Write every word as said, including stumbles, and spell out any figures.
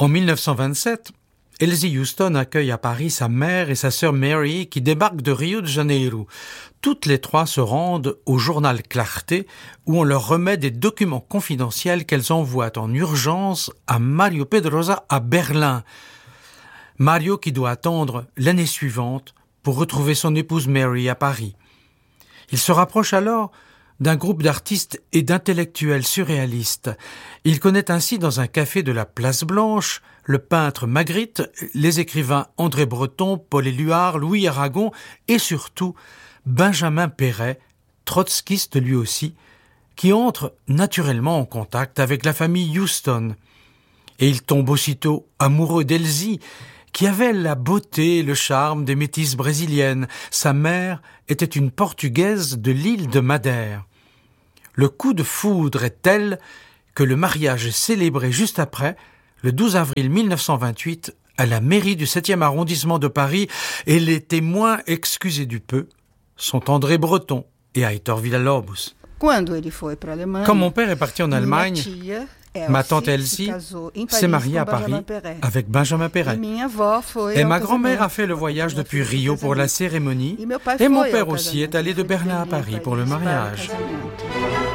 En mille neuf cent vingt-sept, Elsie Houston accueille à Paris sa mère et sa sœur Mary qui débarquent de Rio de Janeiro. Toutes les trois se rendent au journal Clarté où on leur remet des documents confidentiels qu'elles envoient en urgence à Mario Pedrosa à Berlin. Mario qui doit attendre l'année suivante pour retrouver son épouse Mary à Paris. Il se rapproche alors d'un groupe d'artistes et d'intellectuels surréalistes. Il connaît ainsi dans un café de la Place Blanche le peintre Magritte, les écrivains André Breton, Paul Éluard, Louis Aragon et surtout Benjamin Péret, trotskiste lui aussi, qui entre naturellement en contact avec la famille Houston. Et il tombe aussitôt amoureux d'Elsie, qui avait la beauté et le charme des métisses brésiliennes. Sa mère était une Portugaise de l'île de Madère. Le coup de foudre est tel que le mariage est célébré juste après, le douze avril mille neuf cent vingt-huit, à la mairie du septième arrondissement de Paris, et les témoins, excusez du peu, sont André Breton et Heitor Villa-Lobos. Quand mon père est parti en Allemagne, ma tante Elsie s'est mariée à Paris avec Benjamin Péret. Et ma grand-mère a fait le voyage depuis Rio pour la cérémonie, et mon père aussi est allé de Berlin à Paris pour le mariage.